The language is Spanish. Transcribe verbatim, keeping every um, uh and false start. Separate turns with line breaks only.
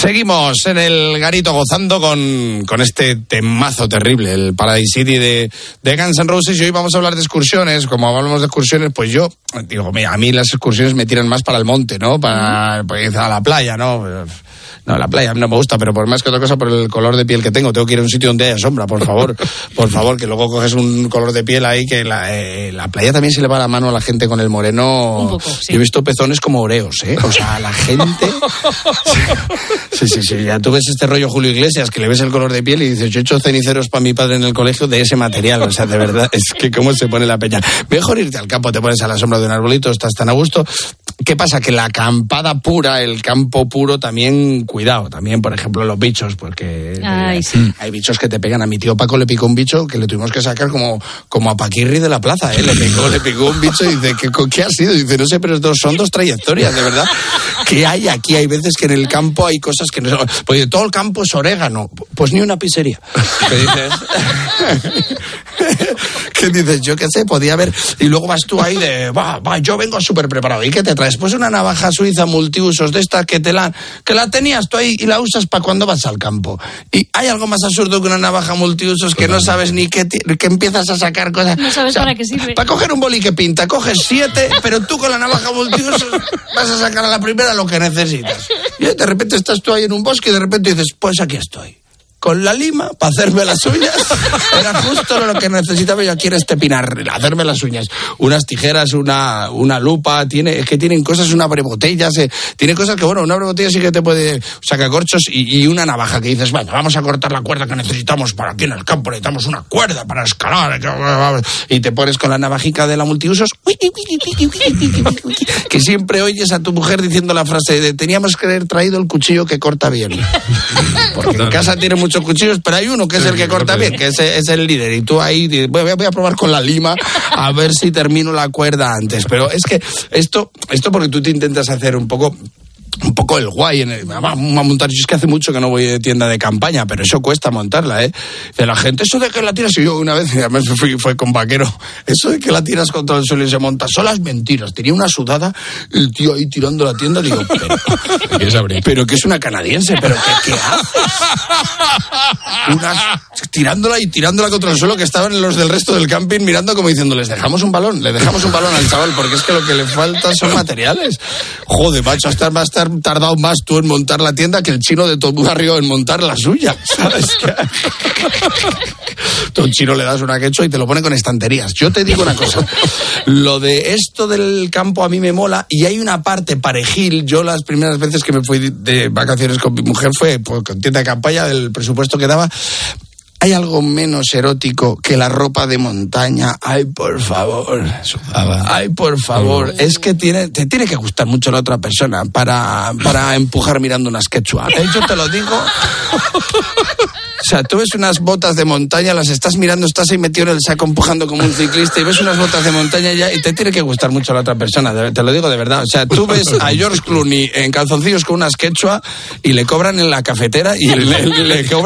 Seguimos en el garito gozando con, con este temazo terrible, el Paradise City de, de Guns N' Roses, y hoy vamos a hablar de excursiones. Como hablamos de excursiones, pues yo digo, mira, a mí las excursiones me tiran más para el monte, ¿no? Para pues, a la playa, ¿no? No, la playa no me gusta, pero por más que otra cosa, por el color de piel que tengo, tengo que ir a un sitio donde haya sombra, por favor, por favor, que luego coges un color de piel ahí, que la, eh, la playa también se le va la mano a la gente con el moreno.
Un poco, sí.
Yo he visto pezones como oreos, ¿eh? O sea, la gente... Sí, sí, sí, ya tú ves este rollo Julio Iglesias, que le ves el color de piel y dices, yo he hecho ceniceros para mi padre en el colegio de ese material, o sea, de verdad, es que cómo se pone la peña. Mejor irte al campo, te pones a la sombra de un arbolito, estás tan a gusto. ¿Qué pasa? Que la acampada pura, el campo puro, también, cuidado, también, por ejemplo, los bichos, porque
Ay,
eh,
sí.
hay bichos que te pegan. A mi tío Paco le picó un bicho que le tuvimos que sacar como, como a Paquirri de la plaza, ¿eh? Le picó, le picó un bicho y dice, ¿qué, ¿qué ha sido? Y dice, no sé, pero dos, son dos trayectorias, de verdad. ¿Qué hay aquí? Hay veces que en el campo hay cosas que no son... Pues todo el campo es orégano, pues ni una pizzería. ¿Qué dices? ¿Qué dices? Yo qué sé, podía haber... Y luego vas tú ahí de, va, va, yo vengo súper preparado. ¿Y qué te traes? Pues una navaja suiza multiusos de estas que te la... que la tenías tú ahí y la usas para cuando vas al campo. Y hay algo más absurdo que una navaja multiusos que no sabes ni qué... que empiezas a sacar cosas...
No sabes, o sea, para qué sirve.
Para coger un boli que pinta, coges siete, pero tú con la navaja multiusos vas a sacar a la primera lo que necesitas. Y de repente estás tú ahí en un bosque y de repente dices, pues aquí estoy. Con la lima, para hacerme las uñas, era justo lo que necesitaba yo aquí en este pinar, hacerme las uñas. Unas tijeras, una, una lupa, tiene, es que tienen cosas, una abrebotella, se, tiene cosas que, bueno, una abrebotella sí que te puede sacar corchos y, y una navaja que dices, bueno, vamos a cortar la cuerda que necesitamos para aquí en el campo, necesitamos una cuerda para escalar, y te pones con la navajica de la multiusos, que siempre oyes a tu mujer diciendo la frase de, teníamos que haber traído el cuchillo que corta bien. Porque en casa tiene mucho muchos cuchillos, pero hay uno que es el que corta bien, que es, es el líder, y tú ahí voy a, voy a probar con la lima a ver si termino la cuerda antes. Pero es que esto, esto porque tú te intentas hacer un poco un poco el guay en el, vamos a montar. Yo es que hace mucho que no voy de tienda de campaña, pero eso cuesta montarla, ¿eh? De la gente, eso de que la tiras, y yo una vez, además fui, fue con Vaquero, eso de que la tiras contra el suelo y se monta, son las mentiras. Tenía una sudada, el tío ahí tirando la tienda, digo, pero, pero que es una canadiense, pero ¿qué, qué haces? Unas, tirándola y tirándola contra el suelo, que estaban los del resto del camping mirando como diciendo, les dejamos un balón, le dejamos un balón al chaval, porque es que lo que le falta son materiales. Joder, macho, hasta va a estar tardado más tú en montar la tienda que el chino de todo barrio en montar la suya, ¿sabes? Tú a un chino le das una quechua y te lo pone con estanterías. Yo te digo una cosa, lo de esto del campo a mí me mola, y hay una parte parejil. Yo las primeras veces que me fui de vacaciones con mi mujer fue pues, con tienda de campaña, del presupuesto que daba. ¿Hay algo menos erótico que la ropa de montaña? Ay, por favor. Ay, por favor. Es que tiene, te tiene que gustar mucho la otra persona para, para empujar mirando unas quechua. ¿Eh? Yo te lo digo. O sea, tú ves unas botas de montaña, las estás mirando, estás ahí metido en el saco empujando como un ciclista, y ves unas botas de montaña ya y te tiene que gustar mucho la otra persona, te lo digo de verdad. O sea, tú ves a George Clooney en calzoncillos con unas quechua y le cobran en la cafetera y le, le, le cobran